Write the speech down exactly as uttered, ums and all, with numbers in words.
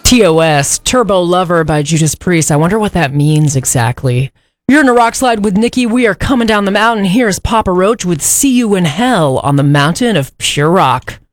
T O S, Turbo Lover by Judas Priest. I wonder what that means exactly. You're in a rock slide with Nikki. We are coming down the mountain. Here's Papa Roach with See You in Hell on the mountain of pure rock.